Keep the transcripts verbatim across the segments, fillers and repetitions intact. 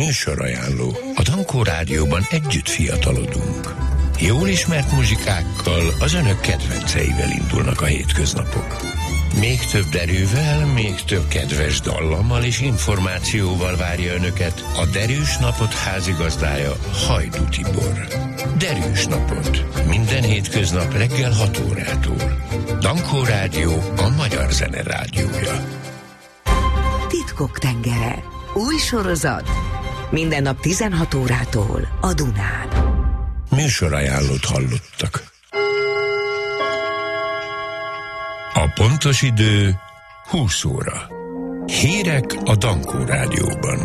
Műsorajánló. A Dankó Rádióban együtt fiatalodunk. Jól ismert muzsikákkal, az önök kedvenceivel indulnak a hétköznapok. Még több derűvel, még több kedves dallammal és információval várja önöket a Derűs Napot házigazdája, Hajdú Tibor. Derűs Napot. Minden hétköznap reggel hat órától. Dankó Rádió, a magyar zene rádiója. Titkok tengere. Új sorozat. Minden nap tizenhat órától a Dunán. Műsorajánlót hallottak. A pontos idő húsz óra. Hírek a Dankó Rádióban.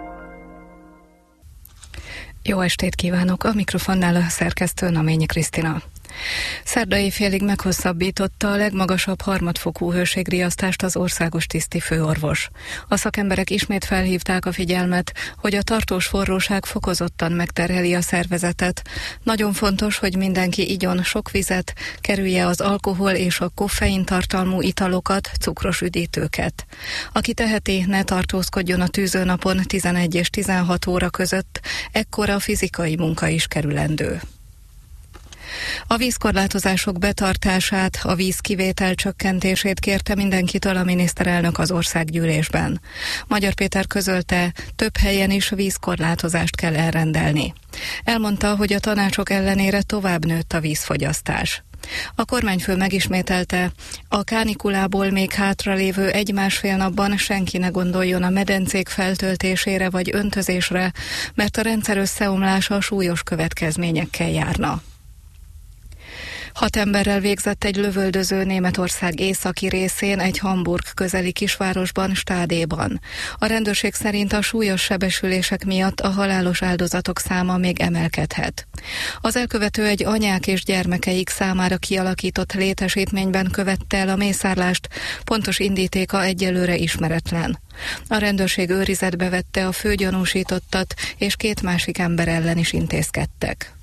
Jó estét kívánok! A mikrofonnál a szerkesztő Naményi Krisztina. Szerda éjfélig meghosszabbította a legmagasabb harmadfokú hőségriasztást az országos tiszti főorvos. A szakemberek ismét felhívták a figyelmet, hogy a tartós forróság fokozottan megterheli a szervezetet. Nagyon fontos, hogy mindenki igyon sok vizet, kerülje az alkohol és a koffein tartalmú italokat, cukros üdítőket. Aki teheti, ne tartózkodjon a tűzőnapon tizenegy és tizenhat óra között, ekkor a fizikai munka is kerülendő. A vízkorlátozások betartását, a vízkivétel csökkentését kérte mindenkitől a miniszterelnök az országgyűlésben. Magyar Péter közölte, több helyen is vízkorlátozást kell elrendelni. Elmondta, hogy a tanácsok ellenére tovább nőtt a vízfogyasztás. A kormányfő megismételte, a kánikulából még hátralévő egy-másfél napban senki ne gondoljon a medencék feltöltésére vagy öntözésre, mert a rendszer összeomlása súlyos következményekkel járna. Hat emberrel végzett egy lövöldöző Németország északi részén, egy Hamburg közeli kisvárosban, Stádéban. A rendőrség szerint a súlyos sebesülések miatt a halálos áldozatok száma még emelkedhet. Az elkövető egy anyák és gyermekeik számára kialakított létesítményben követte el a mészárlást, pontos indítéka egyelőre ismeretlen. A rendőrség őrizetbe vette a főgyanúsítottat, és két másik ember ellen is intézkedtek.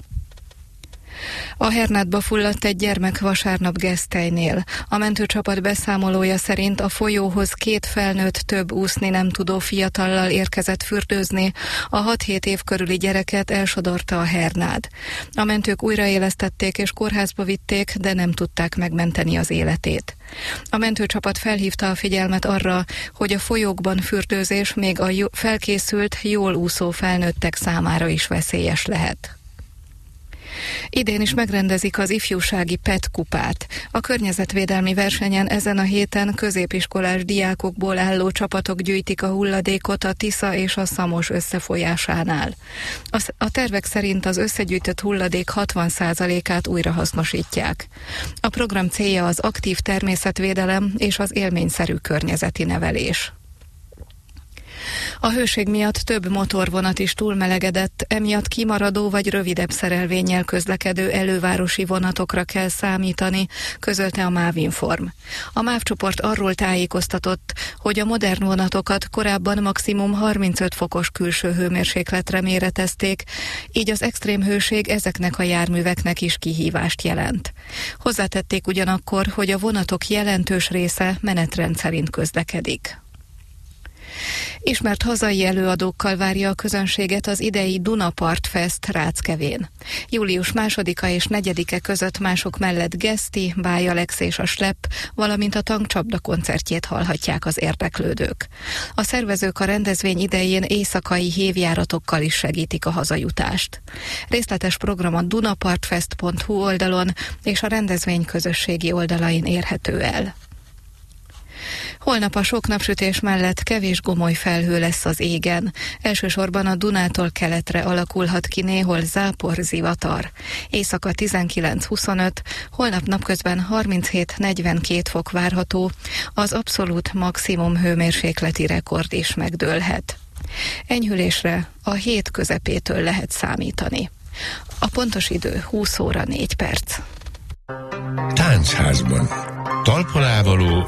A Hernádba fulladt egy gyermek vasárnap Gesztelynél. A mentőcsapat beszámolója szerint a folyóhoz két felnőtt több úszni nem tudó fiatallal érkezett fürdőzni, a hat-hét év körüli gyereket elsodorta a Hernád. A mentők újraélesztették és kórházba vitték, de nem tudták megmenteni az életét. A mentőcsapat felhívta a figyelmet arra, hogy a folyókban fürdőzés még a felkészült, jól úszó felnőttek számára is veszélyes lehet. Idén is megrendezik az ifjúsági pé é té kupát. A környezetvédelmi versenyen ezen a héten középiskolás diákokból álló csapatok gyűjtik a hulladékot a Tisza és a Szamos összefolyásánál. A tervek szerint az összegyűjtött hulladék hatvan százalékát újrahasznosítják. A program célja az aktív természetvédelem és az élményszerű környezeti nevelés. A hőség miatt több motorvonat is túlmelegedett, emiatt kimaradó vagy rövidebb szerelvénnyel közlekedő elővárosi vonatokra kell számítani, közölte a Mávinform. A MÁV csoport arról tájékoztatott, hogy a modern vonatokat korábban maximum harmincöt fokos külső hőmérsékletre méretezték, így az extrém hőség ezeknek a járműveknek is kihívást jelent. Hozzátették ugyanakkor, hogy a vonatok jelentős része menetrend szerint közlekedik. Ismert hazai előadókkal várja a közönséget az idei Dunapart Fest Ráckevén. Július másodika és negyedike között mások mellett Geszti, Báj Alex és a Slepp, valamint a Tankcsapda koncertjét hallhatják az érdeklődők. A szervezők a rendezvény idején éjszakai hévjáratokkal is segítik a hazajutást. Részletes program a dunapartfest pont hu oldalon és a rendezvény közösségi oldalain érhető el. Holnap a sok napsütés mellett kevés gomoly felhő lesz az égen. Elsősorban a Dunától keletre alakulhat ki néhol zápor, zivatar. Éjszaka tizenkilenc-huszonöt, holnap napközben harminchét negyvenkét fok várható, az abszolút maximum hőmérsékleti rekord is megdőlhet. Enyhülésre a hét közepétől lehet számítani. A pontos idő húsz óra négy perc. Táncházban. Talpalávaló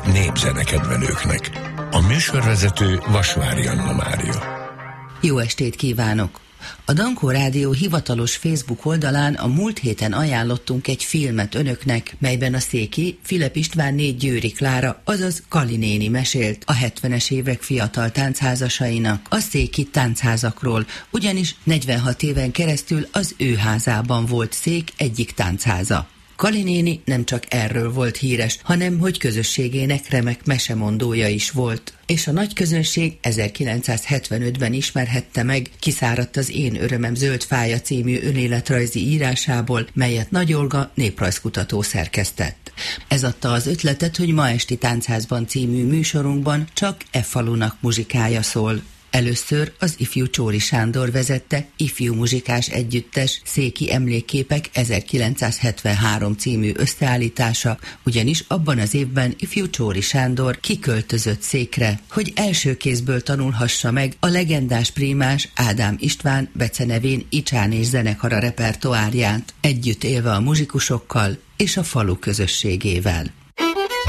népzenekedvelőknek. A műsorvezető Vasvári Anna Mária. Jó estét kívánok! A Dankó Rádió hivatalos Facebook oldalán a múlt héten ajánlottunk egy filmet önöknek, melyben a Széki, Filep Istvánné Győri Klára, azaz Kali néni mesélt a hetvenes évek fiatal táncházasainak a széki táncházakról, ugyanis negyvenhat éven keresztül az ő házában volt Szék egyik tánchaza. Kali néni nem csak erről volt híres, hanem hogy közösségének remek mesemondója is volt. És a nagy közönség ezerkilencszázhetvenötben ismerhette meg Kiszáradt az én örömem zöld fája című önéletrajzi írásából, melyet Nagy Olga néprajzkutató szerkesztett. Ez adta az ötletet, hogy Ma esti táncházban című műsorunkban csak e falunak muzsikája szól. Először az ifjú Csóri Sándor vezette ifjú muzsikás együttes Széki emlékképek ezerkilencszázhetvenhárom című összeállítása, ugyanis abban az évben ifjú Csóri Sándor kiköltözött Székre, hogy első kézből tanulhassa meg a legendás prímás Ádám István becenevén Icsán és zenekara repertoárját, együtt élve a muzsikusokkal és a falu közösségével.